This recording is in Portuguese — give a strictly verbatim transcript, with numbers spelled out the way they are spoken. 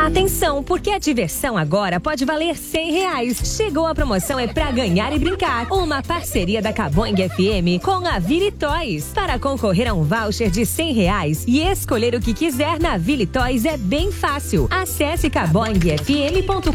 Atenção, porque a diversão agora pode valer cem reais. Chegou a promoção É Pra Ganhar e Brincar. Uma parceria da Caboing F M com a Vili Toys. Para concorrer a um voucher de cem reais e escolher o que quiser na Vili Toys é bem fácil. Acesse caboing f m ponto